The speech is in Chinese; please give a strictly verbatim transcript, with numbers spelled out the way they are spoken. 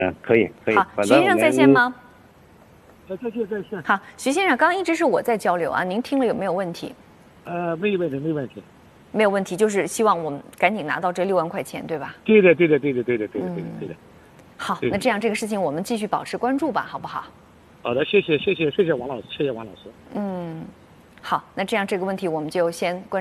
嗯，可以可以。 好， 反正徐先生在我们线吗？ 呃，在线在线。 好，徐先生，刚刚一直是我在交流啊，您听了有没有问题？ 呃，没有问题，没问题。 没有问题，就是希望我们赶紧拿到这六万块钱，对吧？ 对的，对的，对的，对的，对的，对的，对的。 好， 对那这样这个事情我们继续保持关注吧，好不好？ 好的，谢谢，谢谢，谢谢王老师，谢谢王老师。 嗯，好，那这样这个问题我们就先关。